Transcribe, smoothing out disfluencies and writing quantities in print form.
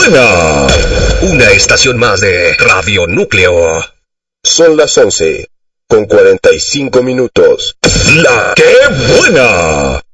buena! Una estación más de Radio Núcleo. Son las 11:45. ¡La que buena!